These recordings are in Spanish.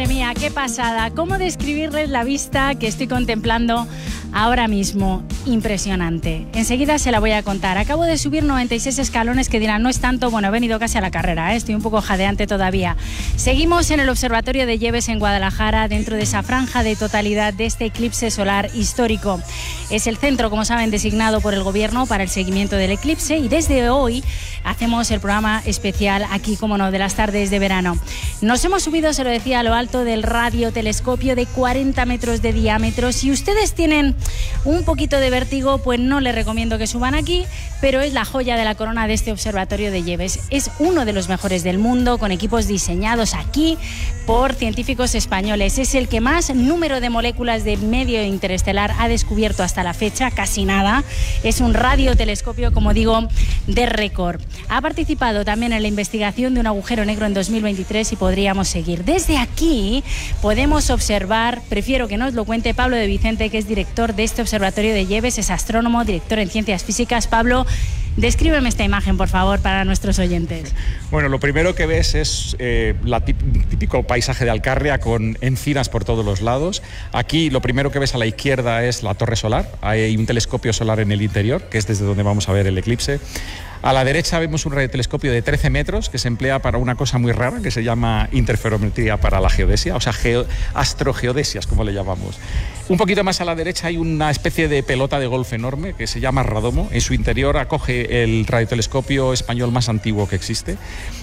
Madre mía, qué pasada. ¿Cómo describirles la vista que estoy contemplando ahora mismo? Impresionante. Enseguida se la voy a contar. Acabo de subir 96 escalones que dirán, no es tanto. Bueno, he venido casi a la carrera, estoy un poco jadeante todavía. Seguimos en el Observatorio de Lleves en Guadalajara, dentro de esa franja de totalidad de este eclipse solar histórico. Es el centro, como saben, designado por el Gobierno para el seguimiento del eclipse, y desde hoy hacemos el programa especial aquí, como no, de las tardes de verano. Nos hemos subido, se lo decía, a lo alto del radiotelescopio de 40 metros de diámetro. Si ustedes tienen un poquito de vértigo, pues no les recomiendo que suban aquí, pero es la joya de la corona de este Observatorio de Lleves. Es uno de los mejores del mundo, con equipos diseñados aquí por científicos españoles. Es el que más número de moléculas de medio interestelar ha descubierto hasta la fecha, casi nada. Es un radiotelescopio, como digo, de récord. Ha participado también en la investigación de un agujero negro en 2023 y podríamos seguir. Desde aquí podemos observar, prefiero que nos lo cuente Pablo de Vicente, que es director de este Observatorio de Lleves, es astrónomo, director en ciencias físicas. Pablo, descríbeme esta imagen, por favor, para nuestros oyentes. Bueno, lo primero que ves es el típico paisaje de Alcarria con encinas por todos los lados. Aquí lo primero que ves a la izquierda es la torre solar. Hay un telescopio solar en el interior, que es desde donde vamos a ver el eclipse. A la derecha vemos un radiotelescopio de 13 metros que se emplea para una cosa muy rara que se llama interferometría para la geodesia, o sea, astrogeodesias, como le llamamos. Un poquito más a la derecha hay una especie de pelota de golf enorme que se llama Radomo. En su interior acoge el radiotelescopio español más antiguo que existe.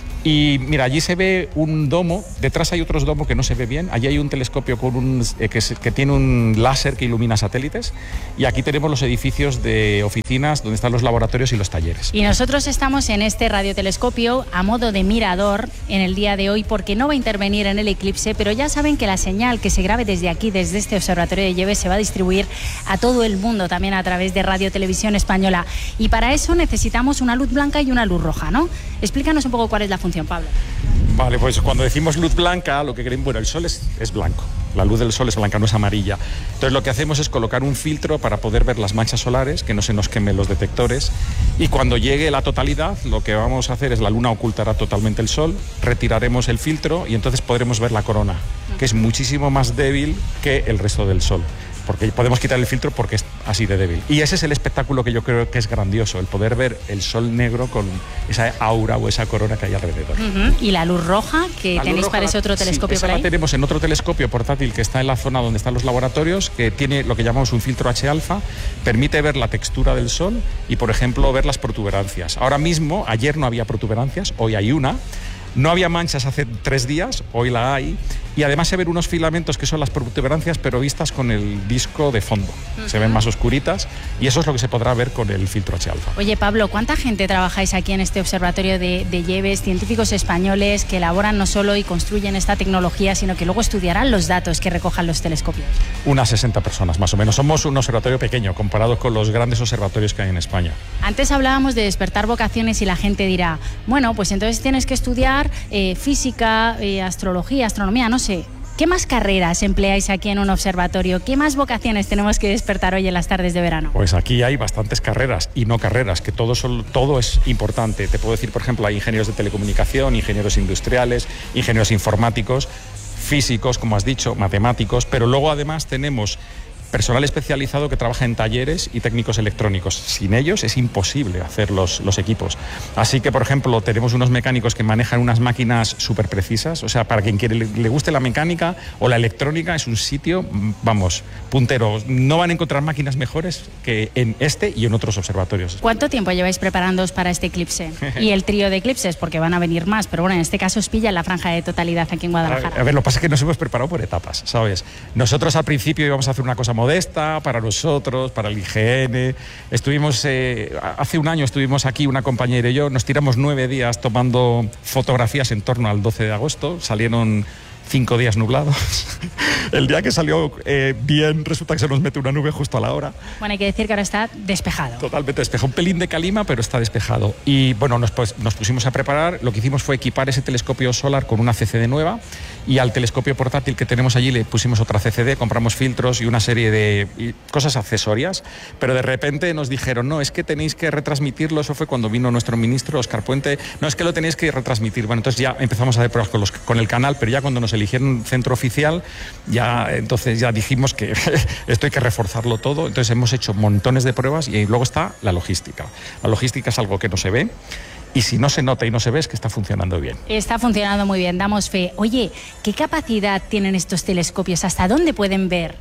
Y mira, allí se ve un domo, detrás hay otros domos que no se ve bien, allí hay un telescopio con que tiene un láser que ilumina satélites, y aquí tenemos los edificios de oficinas donde están los laboratorios y los talleres. Y nosotros estamos en este radiotelescopio a modo de mirador en el día de hoy, porque no va a intervenir en el eclipse, pero ya saben que la señal que se grabe desde aquí, desde este Observatorio de Lleves, se va a distribuir a todo el mundo, también a través de Radio Televisión Española. Y para eso necesitamos una luz blanca y una luz roja, ¿no? Explícanos un poco cuál es la función, Pablo. Vale, pues cuando decimos luz blanca, lo que queremos, bueno, el sol es blanco, la luz del sol es blanca, no es amarilla. Entonces lo que hacemos es colocar un filtro para poder ver las manchas solares, que no se nos quemen los detectores, y cuando llegue la totalidad, lo que vamos a hacer es la luna ocultará totalmente el sol, retiraremos el filtro y entonces podremos ver la corona, que es muchísimo más débil que el resto del sol, porque podemos quitar el filtro porque es así de débil. Y ese es el espectáculo que yo creo que es grandioso, el poder ver el sol negro con esa aura o esa corona que hay alrededor. ¿Y la luz roja que tenéis para ese otro telescopio? Sí, esa la tenemos en otro telescopio portátil que está en la zona donde están los laboratorios, que tiene lo que llamamos un filtro H-alfa, permite ver la textura del sol y, por ejemplo, ver las protuberancias. Ahora mismo, ayer no había protuberancias, hoy hay una. No había manchas hace 3 días, hoy la hay, y además se ven unos filamentos que son las protuberancias, pero vistas con el disco de fondo. Se ven más oscuritas, y eso es lo que se podrá ver con el filtro H-alfa. Oye, Pablo, ¿cuánta gente trabajáis aquí en este Observatorio de Lleves? Científicos españoles que elaboran no solo y construyen esta tecnología, sino que luego estudiarán los datos que recojan los telescopios. Unas 60 personas, más o menos. Somos un observatorio pequeño, comparado con los grandes observatorios que hay en España. Antes hablábamos de despertar vocaciones y la gente dirá, bueno, pues entonces tienes que estudiar física, astrología, astronomía, no sé. ¿Qué más carreras empleáis aquí en un observatorio? ¿Qué más vocaciones tenemos que despertar hoy en las tardes de verano? Pues aquí hay bastantes carreras y no carreras, que todo es importante. Te puedo decir, por ejemplo, hay ingenieros de telecomunicación, ingenieros industriales, ingenieros informáticos, físicos, como has dicho, matemáticos, pero luego además tenemos personal especializado que trabaja en talleres y técnicos electrónicos. Sin ellos es imposible hacer los equipos. Así que, por ejemplo, tenemos unos mecánicos que manejan unas máquinas súper precisas. O sea, para quien le guste la mecánica o la electrónica, es un sitio, vamos, puntero. No van a encontrar máquinas mejores que en este y en otros observatorios. ¿Cuánto tiempo lleváis preparándoos para este eclipse? Y el trío de eclipses, porque van a venir más, pero bueno, en este caso os pilla en la franja de totalidad aquí en Guadalajara. A ver, lo que pasa es que nos hemos preparado por etapas, ¿sabes? Nosotros al principio íbamos a hacer una cosa modesta para nosotros, para el IGN. Estuvimos, hace un año estuvimos aquí, una compañera y yo, nos tiramos 9 días tomando fotografías en torno al 12 de agosto, salieron 5 días nublados. El día que salió bien, resulta que se nos mete una nube justo a la hora. Bueno, hay que decir que ahora está despejado. Totalmente despejado, un pelín de calima, pero está despejado. Y bueno, nos pusimos a preparar. Lo que hicimos fue equipar ese telescopio solar con una CCD nueva y al telescopio portátil que tenemos allí le pusimos otra CCD, compramos filtros y una serie de cosas accesorias, pero de repente nos dijeron, no, es que tenéis que retransmitirlo. Eso fue cuando vino nuestro ministro, Óscar Puente, no, es que lo tenéis que retransmitir. Bueno, entonces ya empezamos a hacer pruebas con el canal, pero ya cuando nos eligieron centro oficial, entonces ya dijimos que esto hay que reforzarlo todo. Entonces hemos hecho montones de pruebas y luego está la logística. La logística es algo que no se ve. Y si no se nota y no se ve, es que está funcionando bien. Está funcionando muy bien, damos fe. Oye, ¿qué capacidad tienen estos telescopios? ¿Hasta dónde pueden ver?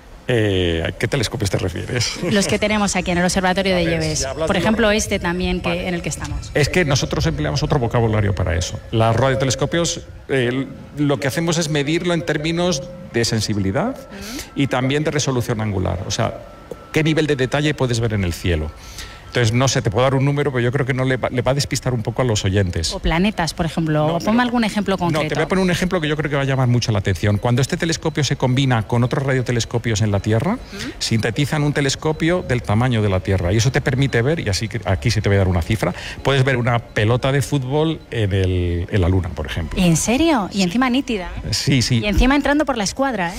¿A qué telescopios te refieres? Los que tenemos aquí en el Observatorio de Lleves. Por ejemplo, este también en el que estamos. Es que nosotros empleamos otro vocabulario para eso. Los radiotelescopios, lo que hacemos es medirlo en términos de sensibilidad y también de resolución angular. O sea, ¿qué nivel de detalle puedes ver en el cielo? Entonces, no sé, te puedo dar un número, pero yo creo que no le va a despistar un poco a los oyentes. O planetas, por ejemplo. Ponme algún ejemplo concreto. No, te voy a poner un ejemplo que yo creo que va a llamar mucho la atención. Cuando este telescopio se combina con otros radiotelescopios en la Tierra, sintetizan un telescopio del tamaño de la Tierra. Y eso te permite ver, y así aquí sí te voy a dar una cifra, puedes ver una pelota de fútbol en la Luna, por ejemplo. ¿En serio? Y encima nítida. Sí, sí. Y encima entrando por la escuadra, ¿eh?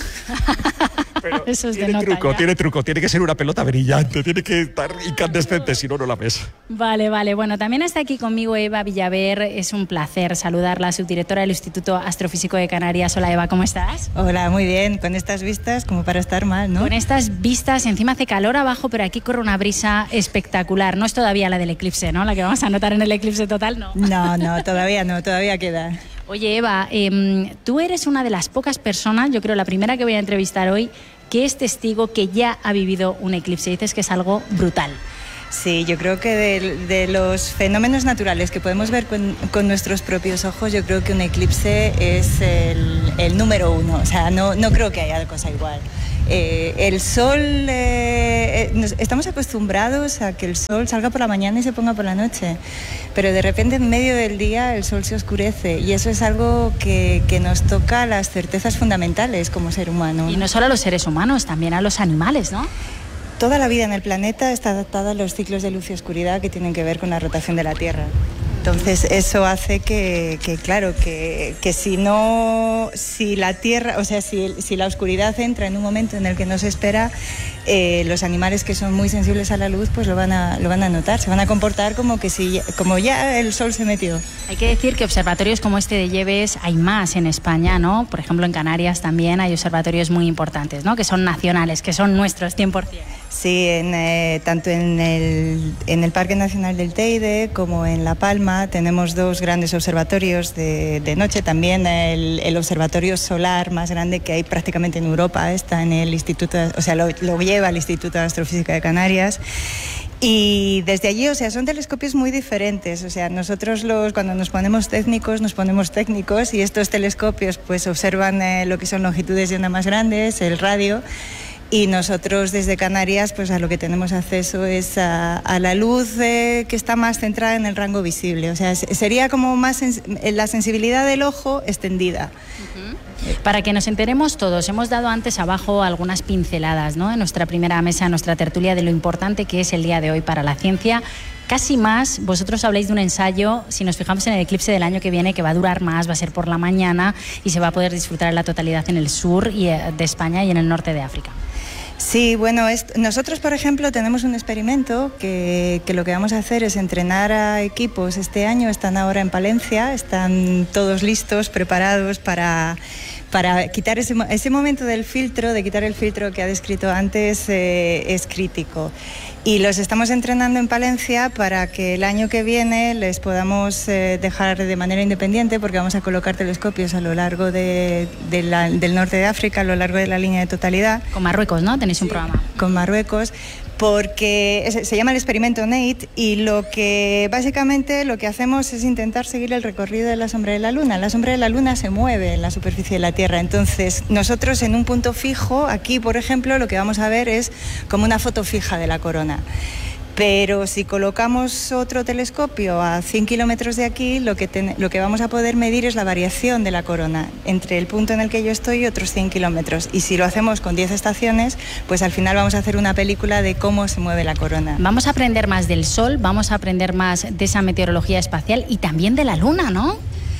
Pero eso es tiene truco. Tiene que ser una pelota brillante, tiene que estar incandescente, si no, no la ves. Vale. Bueno, también está aquí conmigo Eva Villaver. Es un placer saludarla, subdirectora del Instituto Astrofísico de Canarias. Hola, Eva, ¿cómo estás? Hola, muy bien. Con estas vistas, como para estar mal, ¿no? Con estas vistas, encima hace calor abajo, pero aquí corre una brisa espectacular. No es todavía la del eclipse, ¿no? La que vamos a notar en el eclipse total, ¿no? No, todavía queda. Oye, Eva, tú eres una de las pocas personas, yo creo la primera que voy a entrevistar hoy, que es testigo que ya ha vivido un eclipse. Dices que es algo brutal. Sí, yo creo que de los fenómenos naturales que podemos ver con nuestros propios ojos, yo creo que un eclipse es el número uno. O sea, no creo que haya cosa igual. El sol, estamos acostumbrados a que el sol salga por la mañana y se ponga por la noche, pero de repente en medio del día el sol se oscurece y eso es algo que nos toca las certezas fundamentales como ser humano. Y no solo a los seres humanos, también a los animales, ¿no? Toda la vida en el planeta está adaptada a los ciclos de luz y oscuridad que tienen que ver con la rotación de la Tierra. Entonces eso hace que si la Tierra, o sea, si la oscuridad entra en un momento en el que no se espera, los animales que son muy sensibles a la luz pues lo van a notar, se van a comportar como ya el sol se metió. Hay que decir que observatorios como este de Lleves hay más en España, ¿no? Por ejemplo, en Canarias también hay observatorios muy importantes, ¿no? Que son nacionales, que son nuestros 100%. Sí, tanto en el Parque Nacional del Teide como en La Palma tenemos dos grandes observatorios de noche. También el observatorio solar más grande que hay prácticamente en Europa está en el Instituto, o sea, lo lleva el Instituto de Astrofísica de Canarias. Y desde allí, o sea, son telescopios muy diferentes. O sea, nosotros cuando nos ponemos técnicos y estos telescopios pues observan lo que son longitudes de onda más grandes, el radio. Y nosotros desde Canarias pues a lo que tenemos acceso es a la luz que está más centrada en el rango visible. O sea, sería como más la sensibilidad del ojo extendida. Para que nos enteremos todos, hemos dado antes abajo algunas pinceladas, ¿no? En nuestra primera mesa, en nuestra tertulia, de lo importante que es el día de hoy para la ciencia. Casi más, vosotros habláis de un ensayo, si nos fijamos en el eclipse del año que viene, que va a durar más, va a ser por la mañana y se va a poder disfrutar en la totalidad en el sur de España y en el norte de África. Sí, bueno, nosotros, por ejemplo, tenemos un experimento que lo que vamos a hacer es entrenar a equipos este año. Están ahora en Palencia, están todos listos, preparados para quitar ese momento del filtro, de quitar el filtro que ha descrito antes, es crítico. Y los estamos entrenando en Palencia para que el año que viene les podamos dejar de manera independiente, porque vamos a colocar telescopios a lo largo del norte de África, a lo largo de la línea de totalidad. Con Marruecos, ¿no? Tenéis un programa. Con Marruecos, porque se llama el experimento NATE y básicamente lo que hacemos es intentar seguir el recorrido de la sombra de la Luna. La sombra de la Luna se mueve en la superficie de la Tierra, entonces nosotros en un punto fijo, aquí por ejemplo, lo que vamos a ver es como una foto fija de la corona. Pero si colocamos otro telescopio a 100 kilómetros de aquí, lo que vamos a poder medir es la variación de la corona entre el punto en el que yo estoy y otros 100 kilómetros. Y si lo hacemos con 10 estaciones, pues al final vamos a hacer una película de cómo se mueve la corona. Vamos a aprender más del Sol, vamos a aprender más de esa meteorología espacial y también de la Luna, ¿no?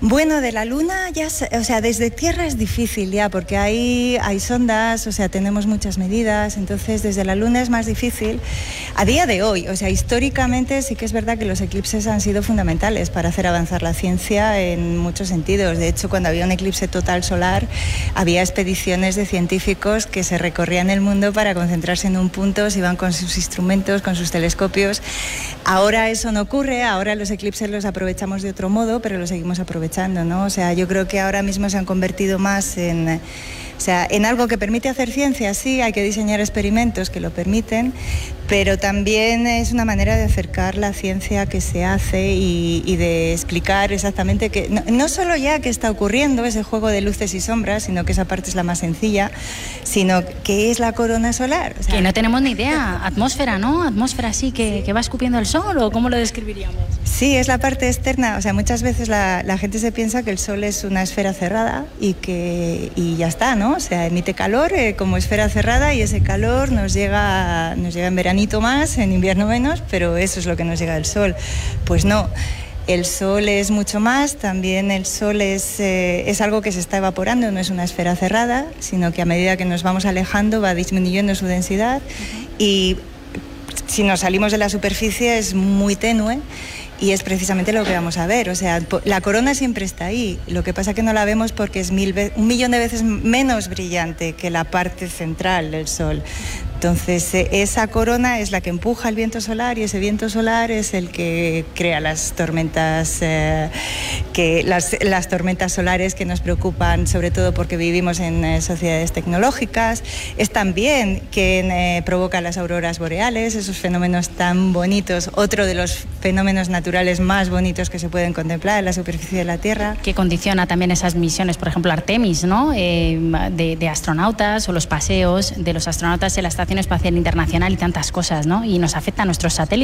Bueno, de la Luna ya, o sea, desde Tierra es difícil ya, porque hay sondas, o sea, tenemos muchas medidas, entonces desde la Luna es más difícil. A día de hoy, o sea, históricamente sí que es verdad que los eclipses han sido fundamentales para hacer avanzar la ciencia en muchos sentidos. De hecho, cuando había un eclipse total solar, había expediciones de científicos que se recorrían el mundo para concentrarse en un punto, se iban con sus instrumentos, con sus telescopios. Ahora eso no ocurre, ahora los eclipses los aprovechamos de otro modo, pero los seguimos aprovechando, ¿no? O sea, yo creo que ahora mismo se han convertido más en algo que permite hacer ciencia. Sí, hay que diseñar experimentos que lo permiten, pero también es una manera de acercar la ciencia que se hace y de explicar exactamente que no solo ya qué está ocurriendo, ese juego de luces y sombras, sino que esa parte es la más sencilla, sino qué es la corona solar. O sea, que no tenemos ni idea. Atmósfera, ¿no? Atmósfera así que va escupiendo el sol, ¿o cómo lo describiríamos? Sí, es la parte externa. O sea, muchas veces la gente se piensa que el sol es una esfera cerrada y ya está, ¿no? O sea, emite calor como esfera cerrada y ese calor nos llega en veranito más, en invierno menos, pero eso es lo que nos llega del sol. Pues no. El Sol es mucho más, también el Sol es algo que se está evaporando, no es una esfera cerrada, sino que a medida que nos vamos alejando va disminuyendo su densidad y si nos salimos de la superficie es muy tenue. Y es precisamente lo que vamos a ver, o sea, la corona siempre está ahí, lo que pasa es que no la vemos porque es 1 millón de veces menos brillante que la parte central del Sol. Entonces, esa corona es la que empuja el viento solar y ese viento solar es el que crea las tormentas, las tormentas solares que nos preocupan, sobre todo porque vivimos en sociedades tecnológicas. Es también quien provoca las auroras boreales, esos fenómenos tan bonitos, otro de los fenómenos naturales más bonitos que se pueden contemplar en la superficie de la Tierra. Que condiciona también esas misiones, por ejemplo, Artemis, ¿no? De astronautas o los paseos de los astronautas en la Estación Espacial Internacional y tantas cosas, ¿no? Y nos afecta a nuestros satélites.